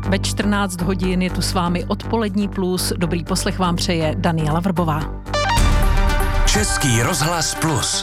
Ve 14 hodin je tu s vámi Odpolední plus. Dobrý poslech vám přeje Daniela Vrbová. Český rozhlas plus.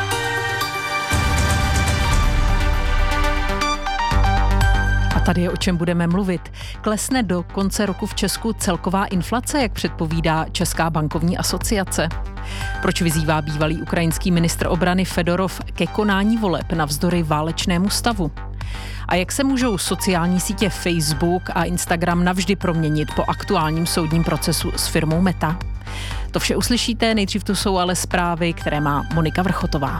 A tady je o čem budeme mluvit. Klesne do konce roku v Česku celková inflace, jak předpovídá Česká bankovní asociace? Proč vyzývá bývalý ukrajinský ministr obrany Fedorov ke konání voleb navzdory válečnému stavu? A jak se můžou sociální sítě Facebook a Instagram navždy proměnit po aktuálním soudním procesu s firmou Meta? To vše uslyšíte, nejdřív tu jsou ale zprávy, které má Monika Vrchotová.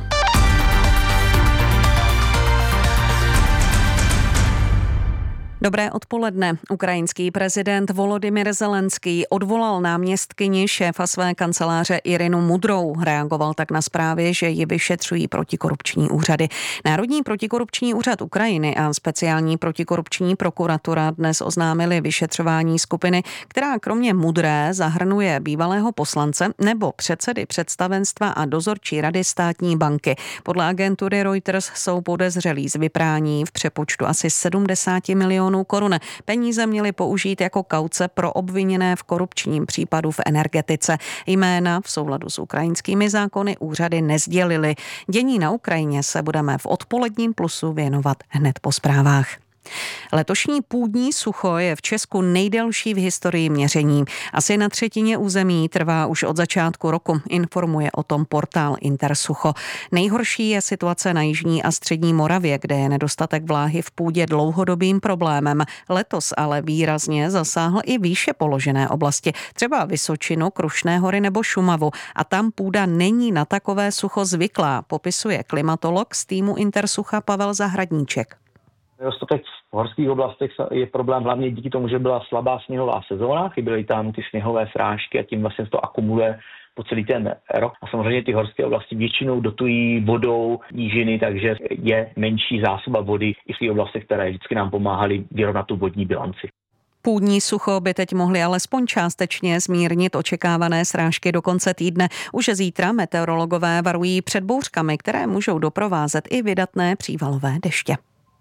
Dobré odpoledne. Ukrajinský prezident Volodymyr Zelenský odvolal náměstkyni šéfa své kanceláře Irinu Mudrou. Reagoval tak na zprávy, že ji vyšetřují protikorupční úřady. Národní protikorupční úřad Ukrajiny a speciální protikorupční prokuratura dnes oznámili vyšetřování skupiny, která kromě Mudré zahrnuje bývalého poslance nebo předsedy představenstva a dozorčí rady státní banky. Podle agentury Reuters jsou podezřelí z vyprání v přepočtu asi 70 milionů korun. Peníze měly použít jako kauce pro obviněné v korupčním případu v energetice. Jména v souladu s ukrajinskými zákony úřady nesdělily. Dění na Ukrajině se budeme v Odpoledním plusu věnovat hned po zprávách. Letošní půdní sucho je v Česku nejdelší v historii měření. Asi na třetině území trvá už od začátku roku, informuje o tom portál Intersucho. Nejhorší je situace na jižní a střední Moravě, kde je nedostatek vláhy v půdě dlouhodobým problémem. Letos ale výrazně zasáhl i výše položené oblasti, třeba Vysočinu, Krušné hory nebo Šumavu. A tam půda není na takové sucho zvyklá, popisuje klimatolog z týmu Intersucha Pavel Zahradníček. Dostatek v horských oblastech je problém hlavně díky tomu, že byla slabá sněhová sezóna, chyběly tam ty sněhové srážky a tím vlastně to akumuluje po celý ten rok. A samozřejmě ty horské oblasti většinou dotují vodou nížiny, takže je menší zásoba vody i v těch oblastech, které vždycky nám pomáhaly vyrovnat tu vodní bilanci. Půdní sucho by teď mohly alespoň částečně zmírnit očekávané srážky do konce týdne. Už zítra meteorologové varují před bouřkami, které můžou doprovázet i vydatné přívalové deště.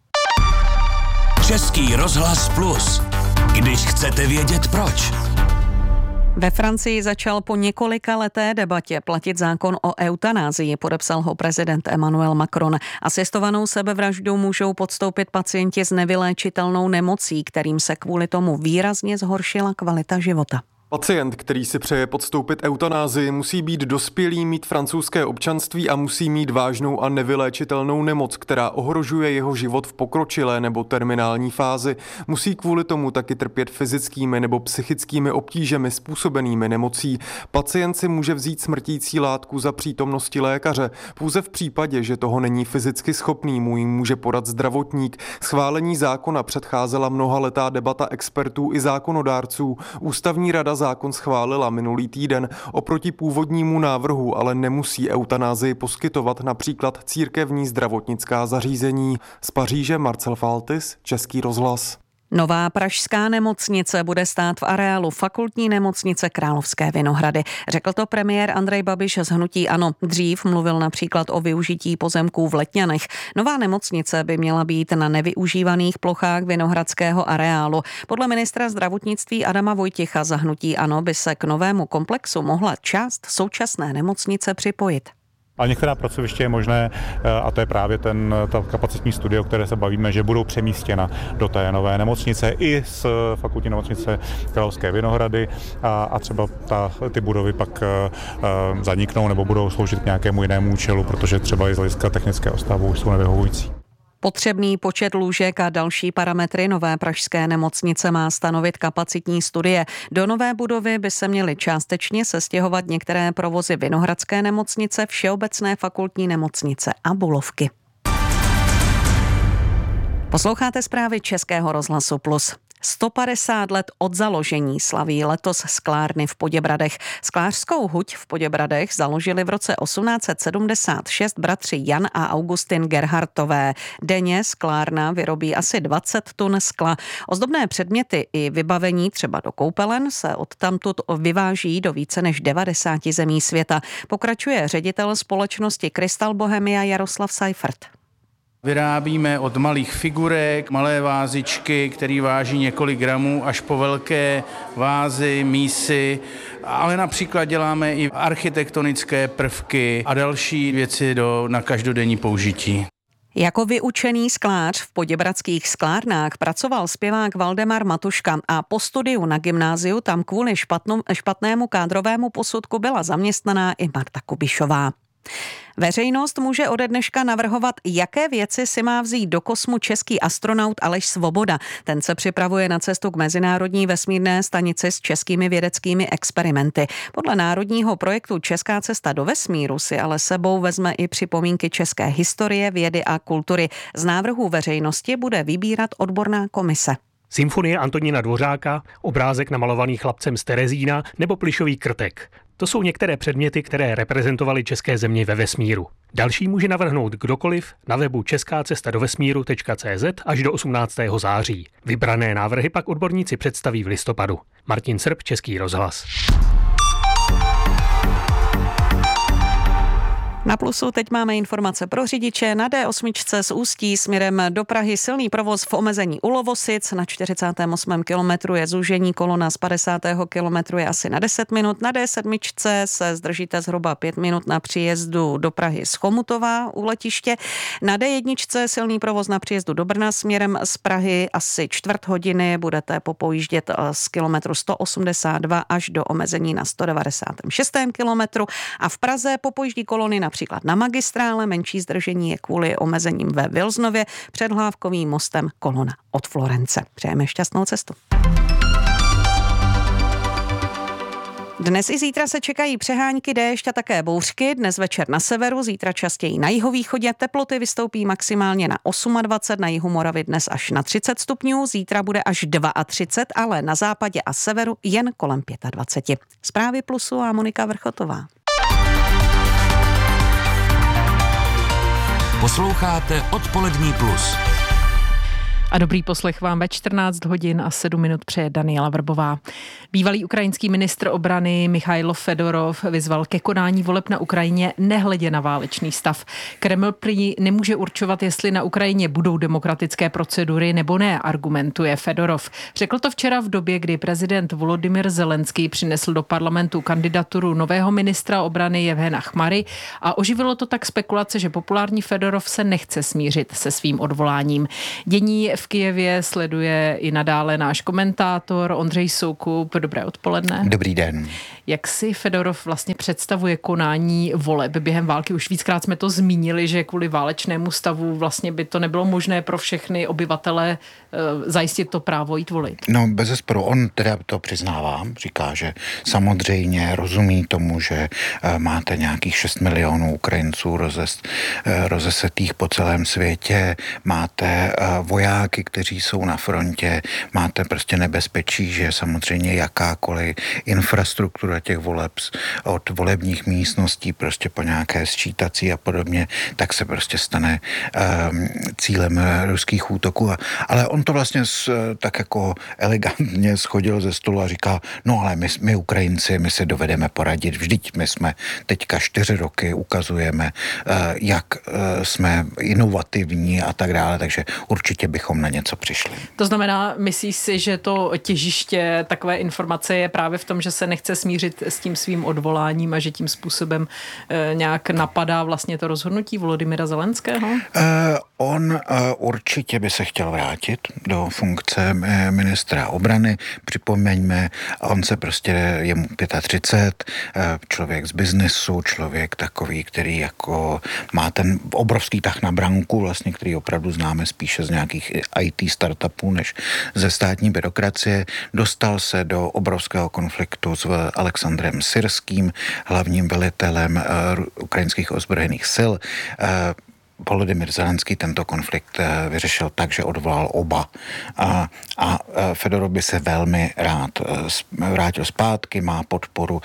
Český rozhlas plus. Když chcete vědět proč. Ve Francii začal po několika leté debatě platit zákon o eutanázii, podepsal ho prezident Emmanuel Macron. Asistovanou sebevraždu můžou podstoupit pacienti s nevyléčitelnou nemocí, kterým se kvůli tomu výrazně zhoršila kvalita života. Pacient, který si přeje podstoupit eutanázii, musí být dospělý, mít francouzské občanství a musí mít vážnou a nevyléčitelnou nemoc, která ohrožuje jeho život v pokročilé nebo terminální fázi. Musí kvůli tomu taky trpět fyzickými nebo psychickými obtížemi způsobenými nemocí. Pacient si může vzít smrtící látku za přítomnosti lékaře. Pouze v případě, že toho není fyzicky schopný, mu ji může podat zdravotník. Schválení zákona předcházela mnohaletá debata expertů i zákonodárců. Ústavní rada zákon schválila minulý týden. Oproti původnímu návrhu ale nemusí eutanázii poskytovat například církevní zdravotnická zařízení. Z Paříže Marcel Faltis, Český rozhlas. Nová pražská nemocnice bude stát v areálu Fakultní nemocnice Královské Vinohrady. Řekl to premiér Andrej Babiš z hnutí ANO. Dřív mluvil například o využití pozemků v Letňanech. Nová nemocnice by měla být na nevyužívaných plochách Vinohradského areálu. Podle ministra zdravotnictví Adama Vojtěcha za hnutí ANO by se k novému komplexu mohla část současné nemocnice připojit. A některá pracoviště je možné, a to je právě ta kapacitní studie, o které se bavíme, že budou přemístěna do té nové nemocnice i z Fakultní nemocnice Královské Vinohrady a třeba ty budovy pak zaniknou nebo budou sloužit k nějakému jinému účelu, protože třeba i z hlediska technického stavu jsou nevyhovující. Potřebný počet lůžek a další parametry nové pražské nemocnice má stanovit kapacitní studie. Do nové budovy by se měly částečně sestěhovat některé provozy Vinohradské nemocnice, Všeobecné fakultní nemocnice a Bulovky. Posloucháte zprávy Českého rozhlasu Plus. 150 let od založení slaví letos sklárny v Poděbradech. Sklářskou huť v Poděbradech založili v roce 1876 bratři Jan a Augustin Gerhartové. Denně sklárna vyrobí asi 20 tun skla. Ozdobné předměty i vybavení třeba do koupelen se odtamtud vyváží do více než 90 zemí světa. Pokračuje ředitel společnosti Krystal Bohemia Jaroslav Seifert. Vyrábíme od malých figurek, malé vázičky, které váží několik gramů, až po velké vázy, mísy, ale například děláme i architektonické prvky a další věci na každodenní použití. Jako vyučený sklář v poděbradských sklárnách pracoval zpěvák Valdemar Matuška a po studiu na gymnáziu tam kvůli špatnému kádrovému posudku byla zaměstnaná i Marta Kubišová. Veřejnost může ode dneška navrhovat, jaké věci si má vzít do kosmu český astronaut Aleš Svoboda. Ten se připravuje na cestu k mezinárodní vesmírné stanici s českými vědeckými experimenty. Podle národního projektu Česká cesta do vesmíru si ale sebou vezme i připomínky české historie, vědy a kultury. Z návrhů veřejnosti bude vybírat odborná komise. Symfonie Antonína Dvořáka, obrázek namalovaný chlapcem z Terezína nebo plyšový krtek. To jsou některé předměty, které reprezentovaly české země ve vesmíru. Další může navrhnout kdokoliv na webu českácestadovesmíru.cz až do 18. září. Vybrané návrhy pak odborníci představí v listopadu. Martin Srb, Český rozhlas. Na Plusu teď máme informace pro řidiče. Na D8 z Ústí směrem do Prahy silný provoz v omezení u Lovosic. Na 48. kilometru je zúžení, kolona z 50. kilometru je asi na 10 minut. Na D7 se zdržíte zhruba 5 minut na příjezdu do Prahy z Chomutova u letiště. Na D1 silný provoz na příjezdu do Brna směrem z Prahy asi čtvrt hodiny. Budete popojíždět z kilometru 182 až do omezení na 196. kilometru. A v Praze popojíždí kolony například na magistrále, menší zdržení je kvůli omezením ve Vilznově, před Hlávkovým mostem kolona od Florence. Přejeme šťastnou cestu. Dnes i zítra se čekají přehánky, déšť a také bouřky. Dnes večer na severu, zítra častěji na jihovýchodě. Teploty vystoupí maximálně na 28, na jihu Moravy dnes až na 30 stupňů. Zítra bude až 32, ale na západě a severu jen kolem 25. Zprávy Plusu a Monika Vrchotová. Posloucháte Odpolední plus. A dobrý poslech vám ve 14 hodin a 7 minut přeje Daniela Vrbová. Bývalý ukrajinský ministr obrany Michailo Fedorov vyzval ke konání voleb na Ukrajině nehledě na válečný stav. Kreml prý nemůže určovat, jestli na Ukrajině budou demokratické procedury nebo ne, argumentuje Fedorov. Řekl to včera v době, kdy prezident Volodymyr Zelenský přinesl do parlamentu kandidaturu nového ministra obrany Jevhena Chmary a oživilo to tak spekulace, že populární Fedorov se nechce smířit se svým odvoláním. Dění v Kyjevě sleduje i nadále náš komentátor Ondřej Soukup. Dobré odpoledne. Dobrý den. Jak si Fedorov vlastně představuje konání voleb během války? Už víckrát jsme to zmínili, že kvůli válečnému stavu vlastně by to nebylo možné pro všechny obyvatele zajistit to právo jít volit. No bezesporu, on teda to přiznává, říká, že samozřejmě rozumí tomu, že máte nějakých 6 milionů Ukrajinců rozesetých po celém světě, máte vojáky, kteří jsou na frontě, máte prostě nebezpečí, že samozřejmě jakákoliv infrastruktura těch voleb od volebních místností prostě po nějaké sčítací a podobně, tak se prostě stane cílem ruských útoků. Ale on to vlastně tak jako elegantně schodil ze stolu a říká, no ale my Ukrajinci, my si dovedeme poradit. Vždyť my jsme teďka 4 roky ukazujeme, jak jsme inovativní a tak dále, takže určitě bychom na něco přišli. To znamená, myslíš si, že to těžiště takové informace je právě v tom, že se nechce smířit s tím svým odvoláním a že tím způsobem nějak napadá vlastně to rozhodnutí Volodymyra Zelenského? On určitě by se chtěl vrátit do funkce ministra obrany. Připomeňme, on se prostě, je mu 35, člověk z biznesu, člověk takový, který jako má ten obrovský tah na branku, vlastně, který opravdu známe spíše z nějakých IT startupů než ze státní byrokracie. Dostal se do obrovského konfliktu s Alexandrem Syrským, hlavním velitelem ukrajinských ozbrojených sil. Volodymyr Zelenský tento konflikt vyřešil tak, že odvolal oba. A Fedorov by se velmi rád vrátil zpátky, má podporu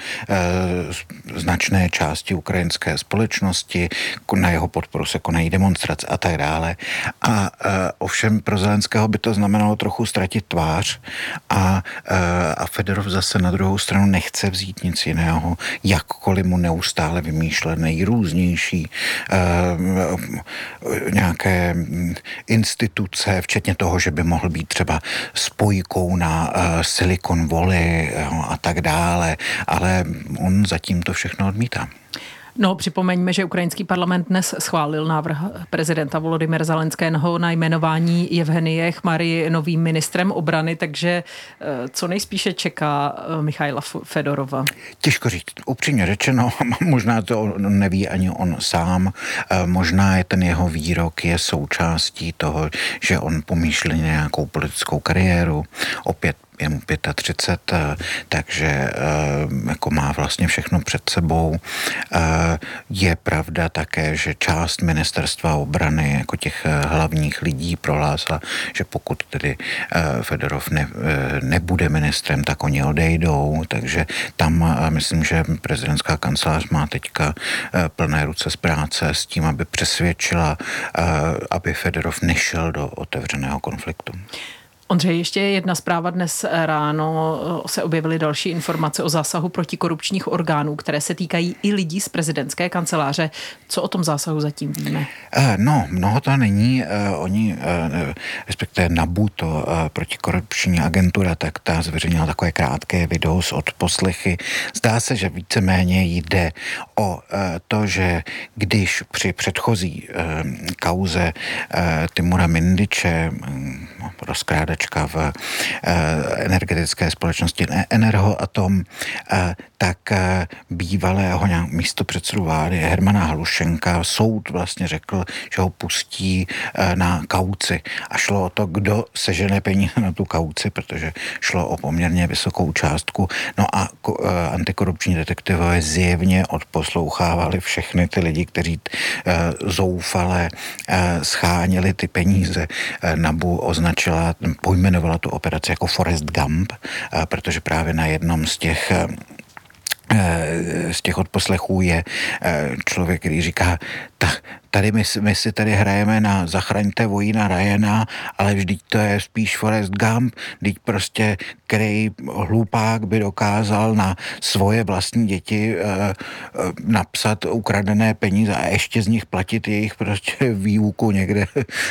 značné části ukrajinské společnosti, na jeho podporu se konají demonstrace a tak dále. A ovšem pro Zelenského by to znamenalo trochu ztratit tvář a Fedorov zase na druhou stranu nechce vzít nic jiného, jakkoliv mu neustále vymýšlet nejrůznější nějaké instituce, včetně toho, že by mohl být třeba spojkou na Silicon Valley a tak dále, ale on zatím to všechno odmítá. No, připomeňme, že ukrajinský parlament dnes schválil návrh prezidenta Volodymyra Zelenského na jmenování Jevhenije Chmary novým ministrem obrany, takže co nejspíše čeká Michaila Fedorova? Těžko říct. Upřímně řečeno, možná to neví ani on sám, možná je ten jeho výrok je součástí toho, že on pomýšlí nějakou politickou kariéru, opět je mu 35, takže jako má vlastně všechno před sebou. Je pravda také, že část ministerstva obrany jako těch hlavních lidí prohlásila, že pokud tedy Fedorov nebude ministrem, tak oni odejdou, takže tam myslím, že prezidentská kancelář má teďka plné ruce z práce s tím, aby přesvědčila, aby Fedorov nešel do otevřeného konfliktu. Ondřej, ještě jedna zpráva. Dnes ráno se objevily další informace o zásahu protikorupčních orgánů, které se týkají i lidí z prezidentské kanceláře. Co o tom zásahu zatím víme? No, mnoho to není. Oni, respektive NABU, to protikorupční agentura, tak ta zveřejnila takové krátké video s odposlechy. Zdá se, že víceméně jde o to, že když při předchozí kauze Timura Mindiče, rozkrádačka v energetické společnosti Energoatom, tak bývalého místopředsedu vlády Hermana Hlušenka soud vlastně řekl, že ho pustí na kauci. A šlo o to, kdo sežene peníze na tu kauci, protože šlo o poměrně vysokou částku. No a antikorupční detektivové zjevně odposlouchávali všechny ty lidi, kteří zoufale scháněli ty peníze. NABU pojmenovala tu operaci jako Forrest Gump, protože právě na jednom z těch odposlechů je člověk, který říká, tady my si tady hrajeme na Zachraňte vojína Ryana, ale vždyť to je spíš Forrest Gump, vždyť prostě který hlupák by dokázal na svoje vlastní děti napsat ukradené peníze a ještě z nich platit jejich prostě výuku někde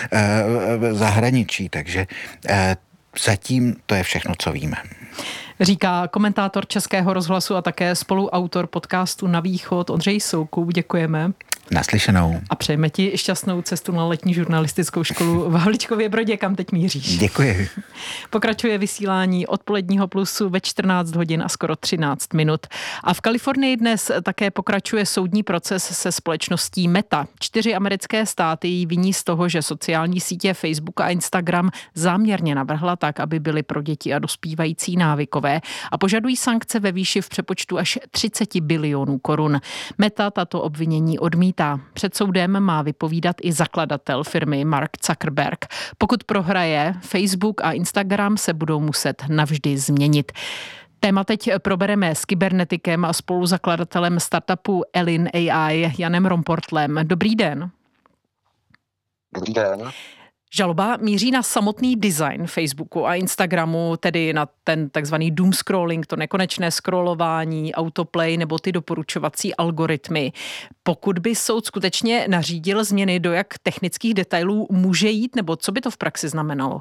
v zahraničí. Takže zatím to je všechno, co víme. Říká komentátor Českého rozhlasu a také spoluautor podcastu Na východ Ondřej Soukup. Děkujeme. Naslyšenou. A přejeme ti šťastnou cestu na letní žurnalistickou školu v Havlíčkově Brodě, kam teď míříš. Děkuji. Pokračuje vysílání Odpoledního plusu ve 14 hodin a skoro 13 minut. A v Kalifornii dnes také pokračuje soudní proces se společností Meta. 4 americké státy ji viní z toho, že sociální sítě Facebook a Instagram záměrně navrhla tak, aby byly pro děti a dospívající návykové a požadují sankce ve výši v přepočtu až 30 bilionů korun. Meta tato obvinění odmítá. Před soudem má vypovídat i zakladatel firmy Mark Zuckerberg. Pokud prohraje, Facebook a Instagram se budou muset navždy změnit. Téma teď probereme s kybernetikem a spoluzakladatelem startupu Elin AI Janem Romportlem. Dobrý den. Dobrý den. Žaloba míří na samotný design Facebooku a Instagramu, tedy na ten takzvaný doom scrolling, to nekonečné scrollování, autoplay nebo ty doporučovací algoritmy. Pokud by soud skutečně nařídil změny, do jak technických detailů může jít, nebo co by to v praxi znamenalo?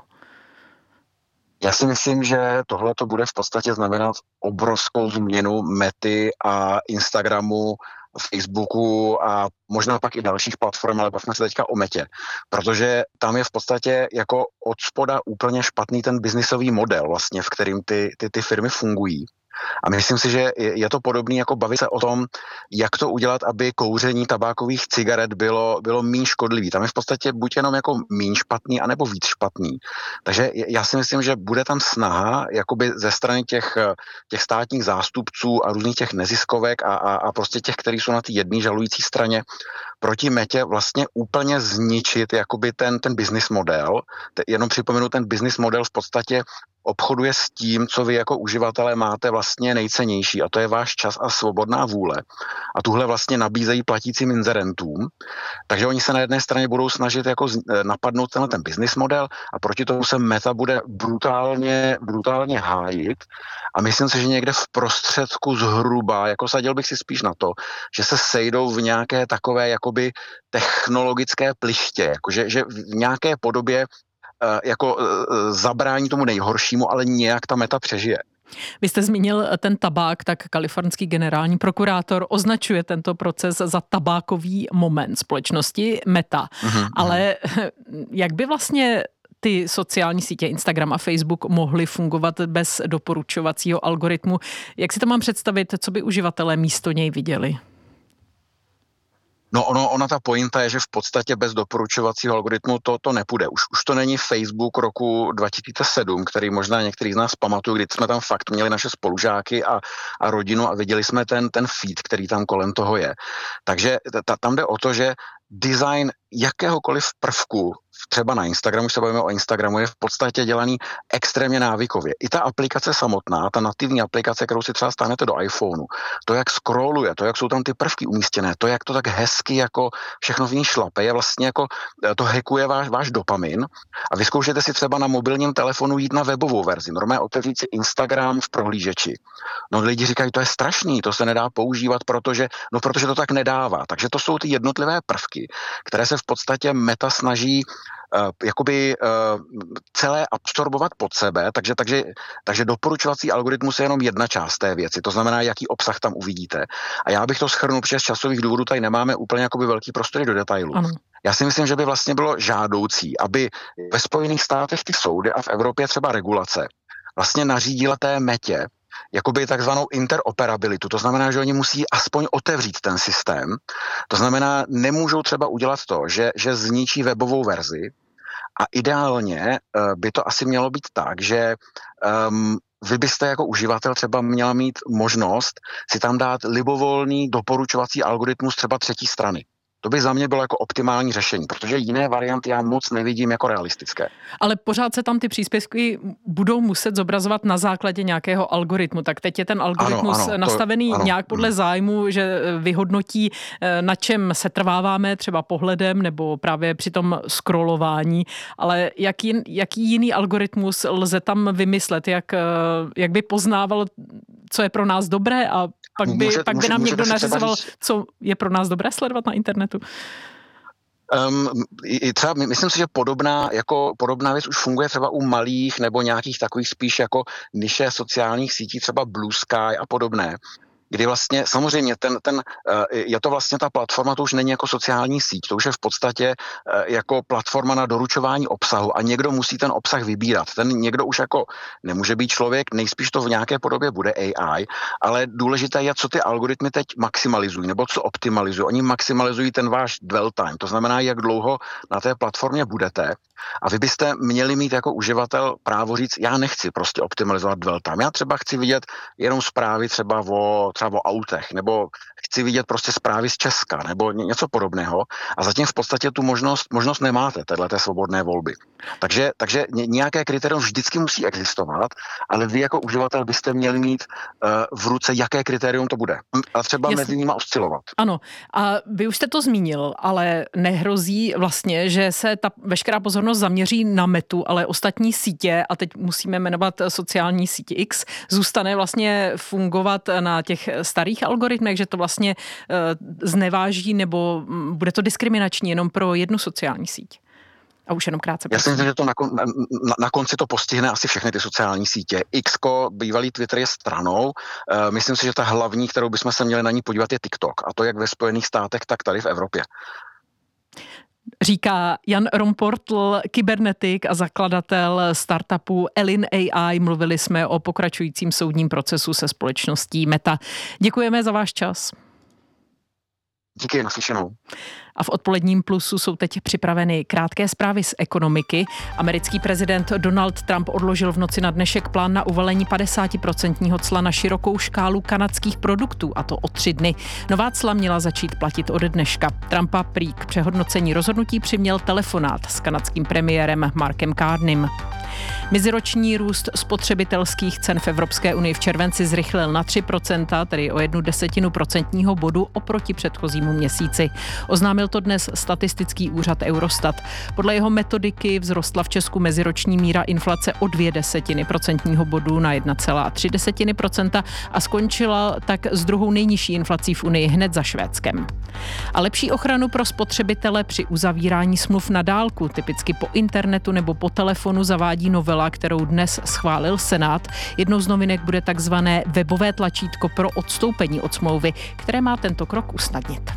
Já si myslím, že tohle to bude v podstatě znamenat obrovskou změnu Mety a Instagramu, Facebooku a možná pak i dalších platform, ale bavíme se teďka o Metě, protože tam je v podstatě jako od spoda úplně špatný ten biznisový model vlastně, v kterým ty firmy fungují. A myslím si, že je to podobný jako bavit se o tom, jak to udělat, aby kouření tabákových cigaret bylo míň škodlivý. Tam je v podstatě buď jenom jako míň špatný, anebo víc špatný. Takže já si myslím, že bude tam snaha jakoby ze strany těch státních zástupců a různých těch neziskovek a prostě těch, kteří jsou na té jedné žalující straně proti Metě vlastně úplně zničit jakoby ten business model. Jenom připomenu, ten business model v podstatě obchoduje s tím, co vy jako uživatelé máte vlastně nejcennější, a to je váš čas a svobodná vůle. A tuhle vlastně nabízejí platícím inzerentům. Takže oni se na jedné straně budou snažit jako napadnout ten business model a proti tomu se Meta bude brutálně hájit. A myslím si, že někde v prostředku zhruba, jako sadil bych si spíš na to, že se sejdou v nějaké takové jakoby technologické plichtě, jakože že v nějaké podobě zabrání tomu nejhoršímu, ale nějak ta Meta přežije. Vy jste zmínil ten tabák, tak kalifornský generální prokurátor označuje tento proces za tabákový moment společnosti Meta. Ale jak by vlastně ty sociální sítě Instagram a Facebook mohly fungovat bez doporučovacího algoritmu? Jak si to mám představit, co by uživatelé místo něj viděli? No ona ta pointa je, že v podstatě bez doporučovacího algoritmu to nepůjde. Už to není Facebook roku 2007, který možná některý z nás pamatují, kdy jsme tam fakt měli naše spolužáky a rodinu a viděli jsme ten feed, který tam kolem toho je. Takže tam jde o to, že design jakéhokoliv prvku, třeba na Instagramu, se bavíme o Instagramu, je v podstatě dělaný extrémně návykově. I ta aplikace samotná, ta nativní aplikace, kterou si třeba stáhnete do iPhoneu, to, jak scrolluje, to, jak jsou tam ty prvky umístěné, to, jak to tak hezky jako všechno v ní šlape, je vlastně jako, to hackuje váš dopamin a vyzkoušete si třeba na mobilním telefonu jít na webovou verzi, normálně otevřít si Instagram v prohlížeči. No lidi říkají, to je strašný, to se nedá používat, protože to tak nedává. Takže to jsou ty jednotlivé prvky, které se v podstatě Meta snaží celé absorbovat pod sebe, takže doporučovací algoritmus je jenom jedna část té věci, to znamená, jaký obsah tam uvidíte. A já bych to shrnul, protože z časových důvodů tady nemáme úplně velký prostory do detailu. Ano. Já si myslím, že by vlastně bylo žádoucí, aby ve Spojených státech ty soudy a v Evropě třeba regulace vlastně nařídila té Metě jakoby takzvanou interoperabilitu. To znamená, že oni musí aspoň otevřít ten systém. To znamená, nemůžou třeba udělat to, že zničí webovou verzi a ideálně by to asi mělo být tak, že vy byste jako uživatel třeba měla mít možnost si tam dát libovolný doporučovací algoritmus třeba třetí strany. To by za mě bylo jako optimální řešení, protože jiné varianty já moc nevidím jako realistické. Ale pořád se tam ty příspěvky budou muset zobrazovat na základě nějakého algoritmu. Tak teď je ten algoritmus nastavený nějak podle zájmu, že vyhodnotí, na čem se trváváme, třeba pohledem nebo právě při tom scrollování. Ale jaký jiný algoritmus lze tam vymyslet? Jak by poznával, co je pro nás dobré a pak by nám někdo nařizoval, co je pro nás dobré sledovat na internetu? Třeba myslím si, že podobná věc už funguje třeba u malých nebo nějakých takových spíš jako niše sociálních sítí, třeba Blue Sky a podobné, kdy vlastně samozřejmě je to vlastně ta platforma, to už není jako sociální síť, to už je v podstatě jako platforma na doručování obsahu a někdo musí ten obsah vybírat. Ten někdo už jako nemůže být člověk, nejspíš to v nějaké podobě bude AI, ale důležité je, co ty algoritmy teď maximalizují nebo co optimalizují. Oni maximalizují ten váš dwell time, to znamená, jak dlouho na té platformě budete a vy byste měli mít jako uživatel právo říct, já nechci prostě optimalizovat dwell time, já třeba chci vidět jenom zprávy třeba o autech, nebo chci vidět prostě zprávy z Česka, nebo něco podobného a zatím v podstatě tu možnost nemáte, téhleté svobodné volby. Takže nějaké kritérium vždycky musí existovat, ale vy jako uživatel byste měli mít v ruce, jaké kritérium to bude. A třeba mezi nimi oscilovat. Ano, a vy už jste to zmínil, ale nehrozí vlastně, že se ta veškerá pozornost zaměří na Metu, ale ostatní sítě, a teď musíme jmenovat sociální sítě X, zůstane vlastně fungovat na těch starých algoritmech, že to vlastně zneváží nebo bude to diskriminační jenom pro jednu sociální síť. A už jenom krátce. Já si myslím, že to na konci to postihne asi všechny ty sociální sítě. Xko, bývalý Twitter je stranou. Myslím si, že ta hlavní, kterou bychom se měli na ní podívat, je TikTok. A to jak ve Spojených státech, tak tady v Evropě. Říká Jan Romportl, kybernetik a zakladatel startupu Elin AI. Mluvili jsme o pokračujícím soudním procesu se společností Meta. Děkujeme za váš čas. Díky, naslyšenou. A v odpoledním Plusu jsou teď připraveny krátké zprávy z ekonomiky. Americký prezident Donald Trump odložil v noci na dnešek plán na uvalení 50% cla na širokou škálu kanadských produktů, a to o 3 dny. Nová cla měla začít platit od dneška. Trumpa prý k přehodnocení rozhodnutí přiměl telefonát s kanadským premiérem Markem Carneym. Meziroční růst spotřebitelských cen v Evropské unii v červenci zrychlil na 3%, tedy o 0,1 procentního bodu oproti předchozímu měsíci. Oznámil to dnes statistický úřad Eurostat. Podle jeho metodiky vzrostla v Česku meziroční míra inflace o 0,2 procentního bodu na 1,3% a skončila tak s druhou nejnižší inflací v Unii hned za Švédskem. A lepší ochranu pro spotřebitele při uzavírání smluv na dálku, typicky po internetu nebo po telefonu, zavádí novela, kterou dnes schválil Senát. Jednou z novinek bude takzvané webové tlačítko pro odstoupení od smlouvy, které má tento krok usnadnit.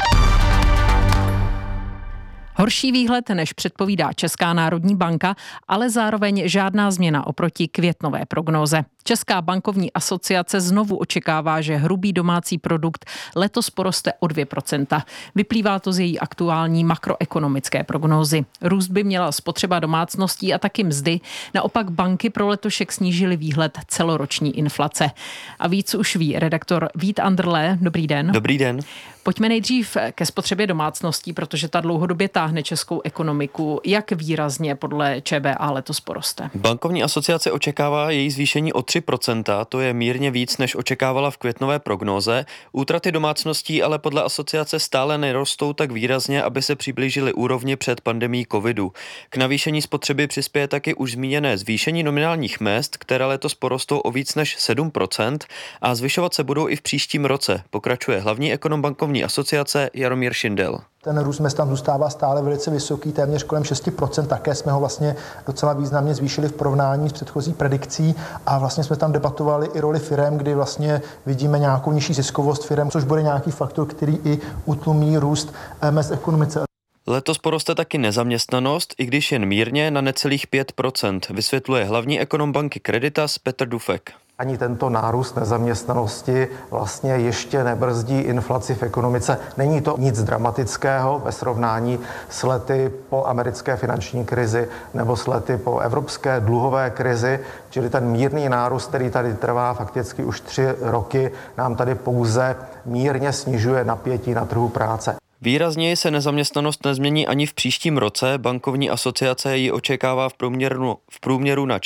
Horší výhled, než předpovídá Česká národní banka, ale zároveň žádná změna oproti květnové prognóze. Česká bankovní asociace znovu očekává, že hrubý domácí produkt letos poroste o 2%. Vyplývá to z její aktuální makroekonomické prognózy. Růst by měla spotřeba domácností a taky mzdy. Naopak banky pro letošek snížily výhled celoroční inflace. A víc už ví redaktor Vít Anderle. Dobrý den. Dobrý den. Pojďme nejdřív ke spotřebě domácností, protože ta dlouhodobě táhne českou ekonomiku. Jak výrazně podle ČBA letos poroste? Bankovní asociace očekává její zvýšení o 3%, to je mírně víc, než očekávala v květnové prognóze. Útraty domácností ale podle asociace stále nerostou tak výrazně, aby se přiblížily úrovni před pandemií covidu. K navýšení spotřeby přispěje taky už zmíněné zvýšení nominálních mezd, které letos porostou o víc než 7% a zvyšovat se budou i v příštím roce, pokračuje hlavní ekonom bankovní asociace Jaromír Šindel. Ten růst mezd tam zůstává stále velice vysoký, téměř kolem 6%, také jsme ho vlastně docela významně zvýšili v porovnání s předchozí predikcí a vlastně jsme tam debatovali i roli firem, kdy vlastně vidíme nějakou nižší ziskovost firem, což bude nějaký faktor, který i utlumí růst mezd ekonomice. Letos poroste taky nezaměstnanost, i když jen mírně na necelých 5%, vysvětluje hlavní ekonom banky Creditas Petr Dufek. Ani tento nárůst nezaměstnanosti vlastně ještě nebrzdí inflaci v ekonomice. Není to nic dramatického ve srovnání s lety po americké finanční krizi nebo s lety po evropské dluhové krizi, čili ten mírný nárůst, který tady trvá fakticky už 3 roky, nám tady pouze mírně snižuje napětí na trhu práce. Výrazněji se nezaměstnanost nezmění ani v příštím roce. Bankovní asociace ji očekává v průměru na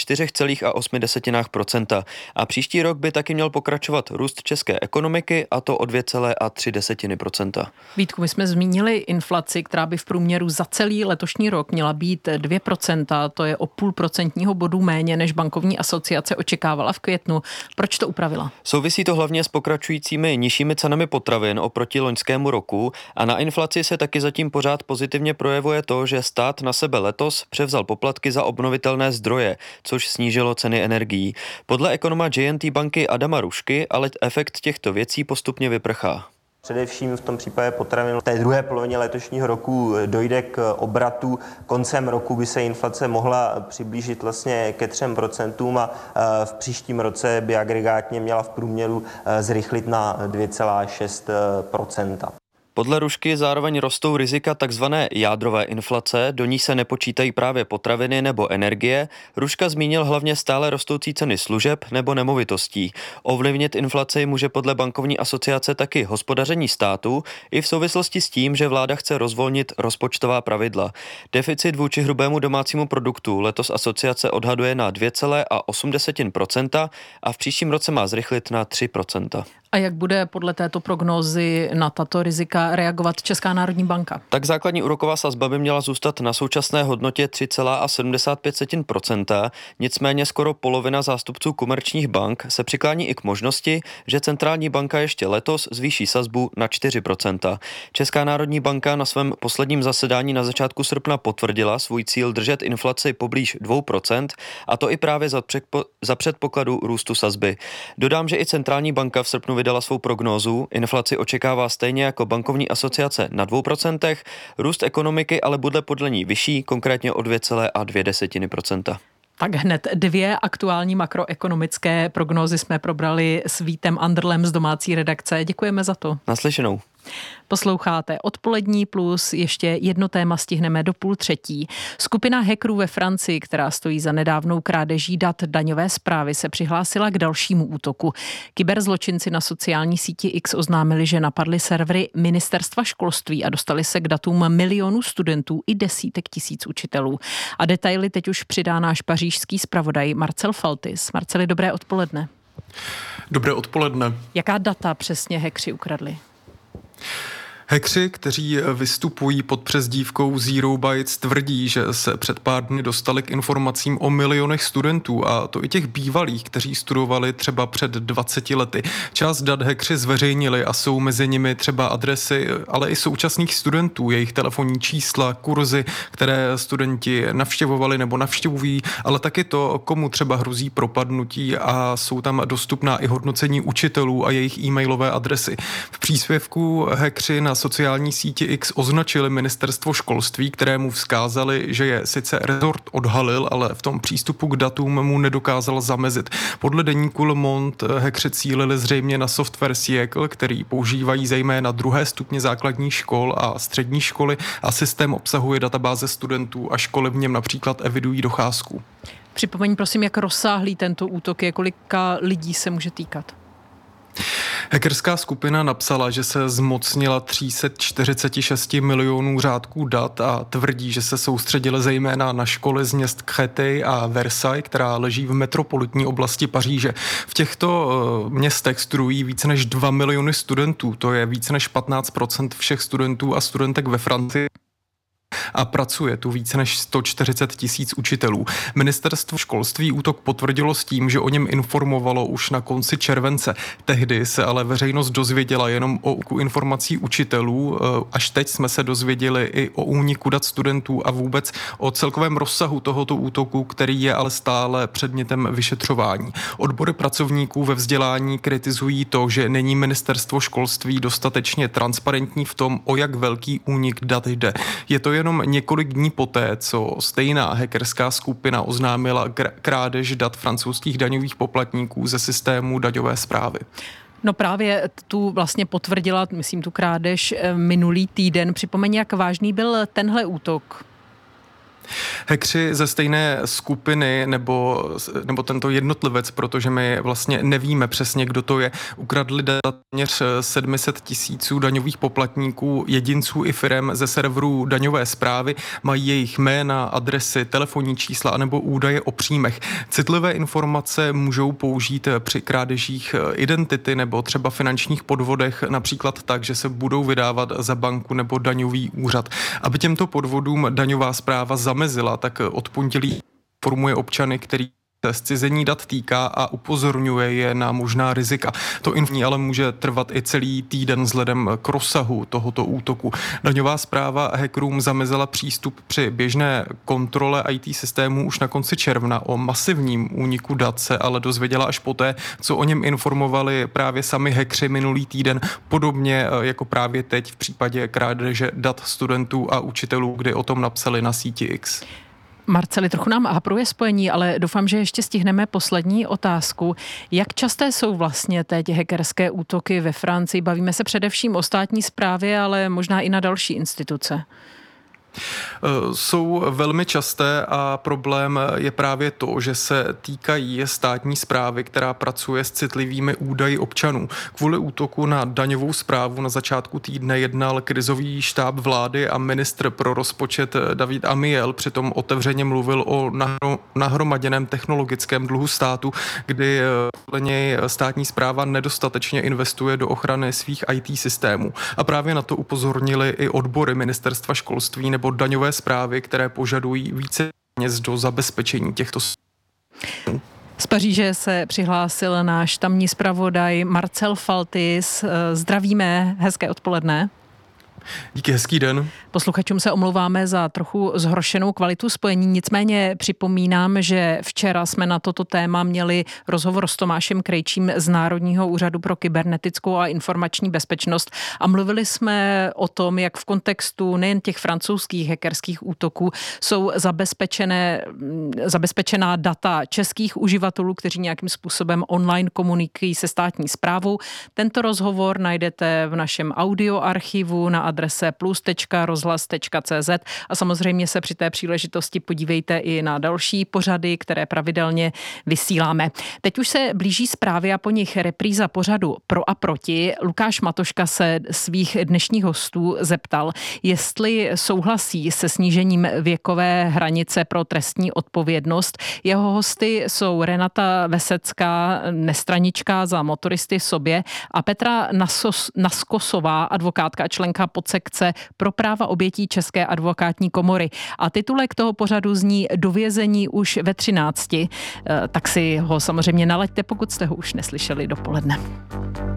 4,8% a příští rok by taky měl pokračovat růst české ekonomiky, a to o 2,3%. Vítku, my jsme zmínili inflaci, která by v průměru za celý letošní rok měla být 2%, to je o 0,5% bodu méně, než bankovní asociace očekávala v květnu. Proč to upravila? Souvisí to hlavně s pokračujícími nižšími cenami potravin oproti loňskému roku a na inflaci se taky zatím pořád pozitivně projevuje to, že stát na sebe letos převzal poplatky za obnovitelné zdroje, což snížilo ceny energií. Podle ekonoma J&T banky Adama Rušky ale efekt těchto věcí postupně vyprchá. Především v tom případě potravin v té druhé polovině letošního roku dojde k obratu. Koncem roku by se inflace mohla přiblížit vlastně ke 3% a v příštím roce by agregátně měla v průměru zrychlit na 2,6%. Podle Rušky zároveň rostou rizika takzvané jádrové inflace, do ní se nepočítají právě potraviny nebo energie. Ruška zmínil hlavně stále rostoucí ceny služeb nebo nemovitostí. Ovlivnit inflaci může podle bankovní asociace taky hospodaření státu i v souvislosti s tím, že vláda chce rozvolnit rozpočtová pravidla. Deficit vůči hrubému domácímu produktu letos asociace odhaduje na 2,8% a v příštím roce má zrychlit na 3%. A jak bude podle této prognózy na tato rizika reagovat Česká národní banka? Tak základní úroková sazba by měla zůstat na současné hodnotě 3,75%, nicméně skoro polovina zástupců komerčních bank se přiklání i k možnosti, že centrální banka ještě letos zvýší sazbu na 4%. Česká národní banka na svém posledním zasedání na začátku srpna potvrdila svůj cíl držet inflaci poblíž 2%, a to i právě za předpokladu růstu sazby. Dodám, že i centrální banka v srpnu vydala svou prognózu. Inflaci očekává stejně jako bankovní asociace na 2%, růst ekonomiky ale bude podle ní vyšší, konkrétně o 2,2%. Tak hned 2 aktuální makroekonomické prognózy jsme probrali s Vítem Anderlem z domácí redakce. Děkujeme za to. Naslyšenou. Posloucháte Odpolední plus, ještě jedno téma stihneme do 2:30. Skupina hackerů ve Francii, která stojí za nedávnou krádeží dat daňové správy, se přihlásila k dalšímu útoku. Kyberzločinci na sociální síti X oznámili, že napadli servery Ministerstva školství a dostali se k datům milionů studentů i desítek tisíc učitelů. A detaily teď už přidá náš pařížský zpravodaj Marcel Faltis. Marceli, dobré odpoledne. Dobré odpoledne. Jaká data přesně hackři ukradli? Hackři, kteří vystupují pod přezdívkou Zero Bytes, tvrdí, že se před pár dny dostali k informacím o milionech studentů, a to i těch bývalých, kteří studovali třeba před 20 lety. Část dat hackři zveřejnili a jsou mezi nimi třeba adresy, ale i současných studentů, jejich telefonní čísla, kurzy, které studenti navštěvovali nebo navštěvují, ale taky to, komu třeba hrozí propadnutí, a jsou tam dostupná i hodnocení učitelů a jejich e-mailové adresy. V příspěvku hackři na sociální síti X označili ministerstvo školství, kterému vzkázali, že je sice rezort odhalil, ale v tom přístupu k datům mu nedokázal zamezit. Podle deníku Le Monde hackři cílili zřejmě na software Siècle, který používají zejména 2. stupně základních škol a střední školy, a systém obsahuje databáze studentů a školy v něm například evidují docházku. Připomeň prosím, jak rozsáhlý tento útok je, kolika lidí se může týkat. Hackerská skupina napsala, že se zmocnila 346 milionů řádků dat a tvrdí, že se soustředili zejména na školy z měst Créteil a Versailles, která leží v metropolitní oblasti Paříže. V těchto městech studují více než 2 miliony studentů, to je více než 15% všech studentů a studentek ve Francii. A pracuje tu více než 140 tisíc učitelů. Ministerstvo školství útok potvrdilo s tím, že o něm informovalo už na konci července. Tehdy se ale veřejnost dozvěděla jenom o informací učitelů. Až teď jsme se dozvěděli i o úniku dat studentů a vůbec o celkovém rozsahu tohoto útoku, který je ale stále předmětem vyšetřování. Odbory pracovníků ve vzdělání kritizují to, že není ministerstvo školství dostatečně transparentní v tom, o jak velký únik dat jde. Je to jenom několik dní poté, co stejná hackerská skupina oznámila krádež dat francouzských daňových poplatníků ze systému daňové správy. No právě tu vlastně potvrdila, myslím, tu krádež minulý týden. Připomeň, jak vážný byl tenhle útok. Hackři ze stejné skupiny nebo tento jednotlivec, protože my vlastně nevíme přesně, kdo to je, ukradli data téměř 700 tisíců daňových poplatníků, jedinců i firem ze serverů daňové správy, mají jejich jména, adresy, telefonní čísla anebo údaje o příjmech. Citlivé informace můžou použít při krádežích identity nebo třeba finančních podvodech, například tak, že se budou vydávat za banku nebo daňový úřad. Aby těmto podvodům daňová správa zamezila, tak od pondělí informuje občany, který se zcizení dat týká, a upozorňuje je na možná rizika. To infní ale může trvat i celý týden vzhledem k rozsahu tohoto útoku. Daňová správa hackerům zamezila přístup při běžné kontrole IT systémů už na konci června. O masivním úniku dat se ale dozvěděla až poté, co o něm informovali právě sami hackři minulý týden, podobně jako právě teď v případě krádeže dat studentů a učitelů, kdy o tom napsali na síti X. Marceli, trochu nám hapruje spojení, ale doufám, že ještě stihneme poslední otázku. Jak časté jsou vlastně teď hackerské útoky ve Francii? Bavíme se především o státní správě, ale možná i na další instituce. Jsou velmi časté a problém je právě to, že se týkají státní správy, která pracuje s citlivými údaji občanů. Kvůli útoku na daňovou správu na začátku týdne jednal krizový štáb vlády a ministr pro rozpočet David Amiel přitom otevřeně mluvil o nahromaděném technologickém dluhu státu, kdy podle něj státní správa nedostatečně investuje do ochrany svých IT systémů. A právě na to upozornili i odbory ministerstva školství nebo daňové správy, které požadují více peněz do zabezpečení těchto. Z Paříže se přihlásil náš tamní zpravodaj Marcel Faltis. Zdravíme, hezké odpoledne. Díky, hezký den. Posluchačům se omlouváme za trochu zhoršenou kvalitu spojení, nicméně připomínám, že včera jsme na toto téma měli rozhovor s Tomášem Krejčím z Národního úřadu pro kybernetickou a informační bezpečnost a mluvili jsme o tom, jak v kontextu nejen těch francouzských hackerských útoků jsou zabezpečená data českých uživatelů, kteří nějakým způsobem online komunikují se státní správou. Tento rozhovor najdete v našem audioarchivu na adrese plus.rozhlas.cz a samozřejmě se při té příležitosti podívejte i na další pořady, které pravidelně vysíláme. Teď už se blíží zprávy a po nich repríza pořadu Pro a proti. Lukáš Matoška se svých dnešních hostů zeptal, jestli souhlasí se snížením věkové hranice pro trestní odpovědnost. Jeho hosty jsou Renata Vesecká, nestranička Za motoristy v sobě, a Petra Naskosová, advokátka a členka podsekce pro práva obětí České advokátní komory. A titulek toho pořadu zní Do vězení už ve 13. Tak si ho samozřejmě nalaďte, pokud jste ho už neslyšeli dopoledne.